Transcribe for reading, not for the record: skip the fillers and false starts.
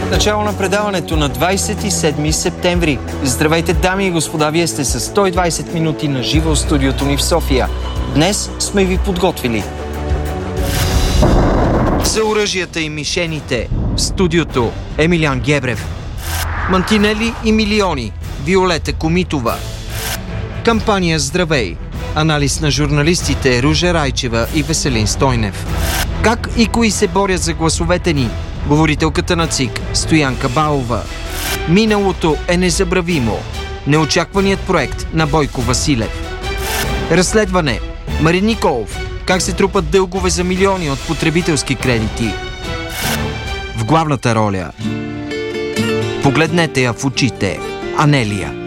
Начало на предаването на 27 септември. Здравейте, дами и господа, вие сте с 120 минути на живо в студиото ни в София. Днес сме ви подготвили за оръжията и мишените. В студиото Емилиан Гебрев. Мантинели и милиони. Виолета Комитова. Кампания Здравей. Анализ на журналистите Ружа Райчева и Веселин Стойнев. Как и кои се борят за гласовете ни? Говорителката на ЦИК Стоянка Баова. Миналото е незабравимо. Неочакваният проект на Бойко Василев. Разследване. Марин Николов. Как се трупат дългове за милиони от потребителски кредити. В главната роля погледнете я в очите Анелия.